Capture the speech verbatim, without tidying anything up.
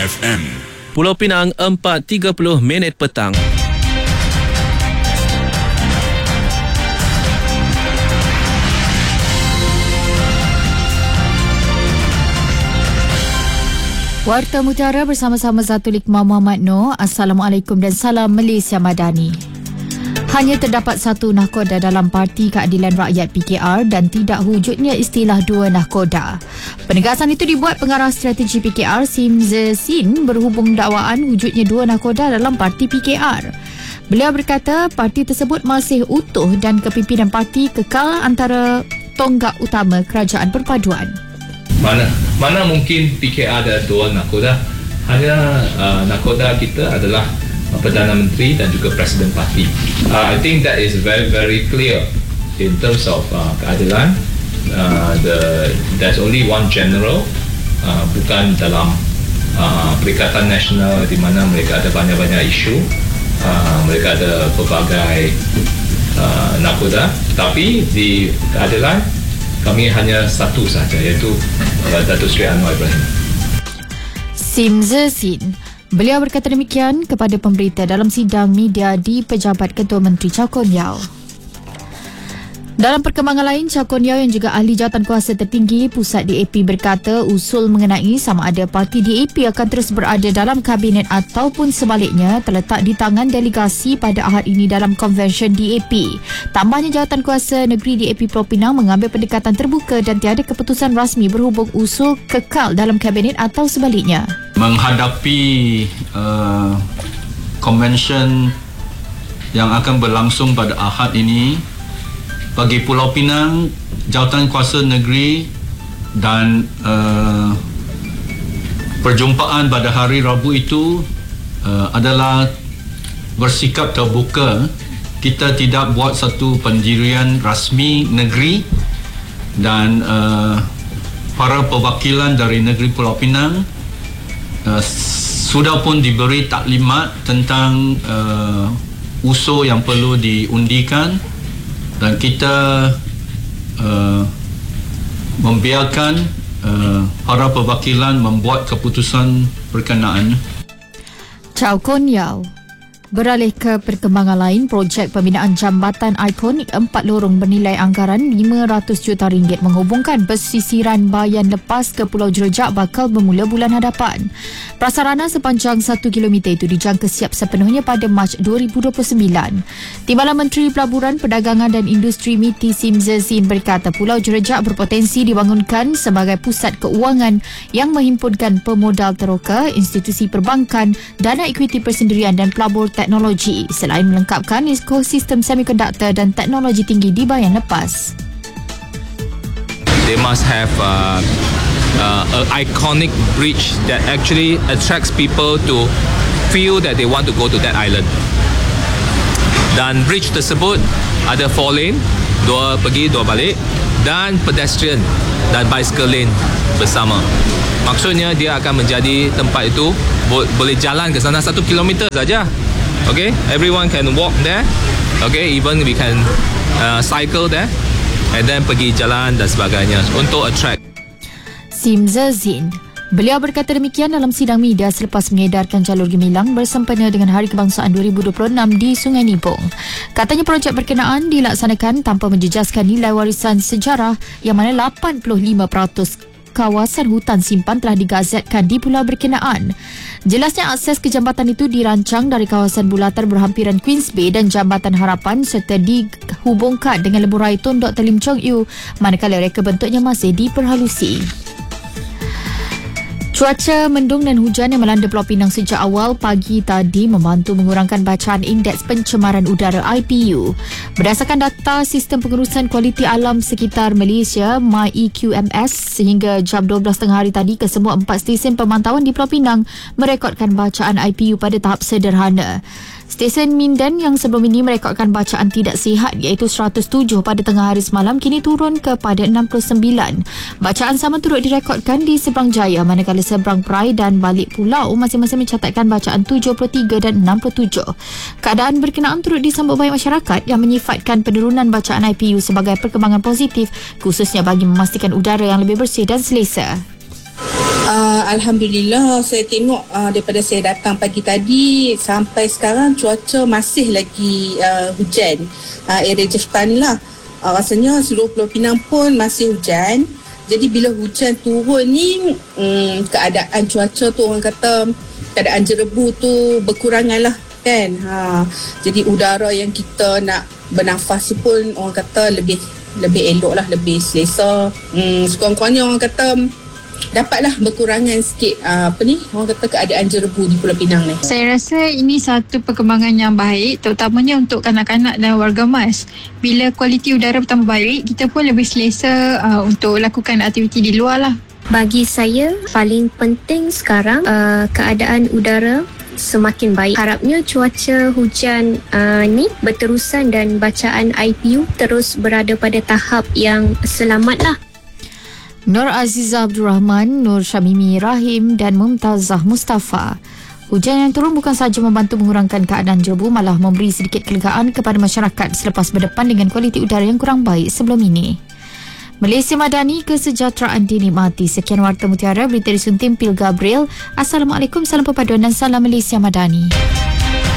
F M. Pulau Pinang, empat tiga puluh minit petang. Warta Mutiara bersama-sama Zatulik Muhammad Noor. Assalamualaikum dan salam Malaysia Madani. Hanya terdapat satu nahkoda dalam Parti Keadilan Rakyat P K R dan tidak wujudnya istilah dua nahkoda. Penegasan itu dibuat pengarah strategi P K R Sim Zezin berhubung dakwaan wujudnya dua nahkoda dalam Parti P K R. Beliau berkata parti tersebut masih utuh dan kepimpinan parti kekal antara tonggak utama kerajaan perpaduan. Mana mana mungkin P K R ada dua nahkoda? Hanya uh, nahkoda kita adalah Perdana Menteri dan juga Presiden Parti. Uh, I think that is very very clear in terms of uh, keadilan. Uh, the there's only one general, uh, bukan dalam uh, Perikatan Nasional di mana mereka ada banyak-banyak isu, uh, mereka ada pelbagai uh, nahkoda. Tapi di keadilan kami hanya satu sahaja, iaitu uh, Datuk Seri Anwar Ibrahim. Sim Zezin. Beliau berkata demikian kepada pemberita dalam sidang media di Pejabat Ketua Menteri Chow Kon Yeow. Dalam perkembangan lain, Chow Kon Yeow yang juga ahli jawatankuasa tertinggi Pusat D A P berkata usul mengenai sama ada parti D A P akan terus berada dalam kabinet ataupun sebaliknya terletak di tangan delegasi pada Ahad ini dalam konvensyen D A P. Tambahnya, Jawatankuasa Negeri D A P Pulau Pinang mengambil pendekatan terbuka dan tiada keputusan rasmi berhubung usul kekal dalam kabinet atau sebaliknya. Menghadapi uh, konvensyen yang akan berlangsung pada Ahad ini, bagi Pulau Pinang, Jawatankuasa Negeri dan uh, perjumpaan pada hari Rabu itu uh, adalah bersikap terbuka. Kita tidak buat satu pendirian rasmi negeri dan uh, para perwakilan dari negeri Pulau Pinang uh, sudah pun diberi taklimat tentang uh, usul yang perlu diundikan. Dan kita uh, membiarkan uh, para perwakilan membuat keputusan berkenaan. Chow Kon Yeow. Beralih ke perkembangan lain, projek pembinaan jambatan ikonik empat lorong bernilai anggaran lima ratus juta ringgit menghubungkan pesisiran Bayan Lepas ke Pulau Jerejak bakal bermula bulan hadapan. Prasarana sepanjang satu kilometer itu dijangka siap sepenuhnya pada Mac dua ribu dua puluh sembilan. Timbalan Menteri Pelaburan, Perdagangan dan Industri M I T I Sim Zezin berkata Pulau Jerejak berpotensi dibangunkan sebagai pusat keuangan yang menghimpunkan pemodal teroka, institusi perbankan, dana ekwiti persendirian dan pelabur teknologi selain melengkapkan ekosistem semikonduktor dan teknologi tinggi di Bayan Lepas. They must have uh, uh, an iconic bridge that actually attracts people to feel that they want to go to that island. Dan bridge tersebut ada four lane, dua pergi, dua balik, dan pedestrian dan bicycle lane bersama. Maksudnya dia akan menjadi tempat itu boleh jalan ke sana satu kilometer saja. Okay, everyone can walk there. Okay, even we can uh, cycle there, and then pergi jalan dan sebagainya untuk attract. Sim Zezin. Beliau berkata demikian dalam sidang media selepas mengedarkan jalur gemilang bersempena dengan Hari Kebangsaan dua ribu dua puluh enam di Sungai Nibong. Katanya projek berkenaan dilaksanakan tanpa menjejaskan nilai warisan sejarah yang mana lapan puluh lima peratus kawasan hutan simpan telah digazetkan di pulau berkenaan. Jelasnya akses ke jambatan itu dirancang dari kawasan bulatan berhampiran Queens Bay dan Jambatan Harapan serta dihubungkan dengan lebuh raya Tun Doktor Lim Chong Eu manakala reka bentuknya masih diperhalusi. Cuaca mendung dan hujan yang melanda Pulau Pinang sejak awal pagi tadi membantu mengurangkan bacaan Indeks Pencemaran Udara I P U. Berdasarkan data Sistem Pengurusan Kualiti Alam Sekitar Malaysia M Y E Q M S, sehingga jam dua belas tengah hari tadi kesemua empat stesen pemantauan di Pulau Pinang merekodkan bacaan I P U pada tahap sederhana. Stesen Minden yang sebelum ini merekodkan bacaan tidak sihat iaitu seratus tujuh pada tengah hari semalam kini turun kepada enam puluh sembilan. Bacaan sama turut direkodkan di Seberang Jaya manakala Seberang Perai dan Balik Pulau masing-masing mencatatkan bacaan tujuh puluh tiga dan enam puluh tujuh. Keadaan berkenaan turut disambut baik masyarakat yang menyifatkan penurunan bacaan I P U sebagai perkembangan positif khususnya bagi memastikan udara yang lebih bersih dan selesa. Uh, Alhamdulillah, saya tengok uh, daripada saya datang pagi tadi sampai sekarang cuaca masih lagi uh, hujan. Uh, area Jeftan ni lah. Uh, rasanya seluruh Pulau Pinang pun masih hujan. Jadi bila hujan turun ni, um, keadaan cuaca tu orang kata, keadaan jerebu tu berkurangan lah kan. Ha, jadi udara yang kita nak bernafas pun orang kata lebih lebih elok lah, lebih selesa. Hmm, sekurang-kurangnya orang kata dapatlah berkurangan sikit uh, apa ni orang kata keadaan jerebu di Pulau Pinang ni. Saya rasa ini satu perkembangan yang baik, terutamanya untuk kanak-kanak dan warga emas. Bila kualiti udara bertambah baik, kita pun lebih selesa uh, untuk lakukan aktiviti di luar lah. Bagi saya, paling penting sekarang uh, keadaan udara semakin baik. Harapnya cuaca hujan uh, ni berterusan dan bacaan I P U terus berada pada tahap yang selamat lah. Nur Azizah Abdul Rahman, Nur Syamimi Rahim dan Mumtazah Mustafa. Hujan yang turun bukan sahaja membantu mengurangkan keadaan jerebu, malah memberi sedikit kelegaan kepada masyarakat selepas berdepan dengan kualiti udara yang kurang baik sebelum ini. Malaysia Madani, kesejahteraan dinikmati. Sekian Warta Mutiara, berita disunting Pil Gabriel. Assalamualaikum, salam perpaduan dan salam Malaysia Madani.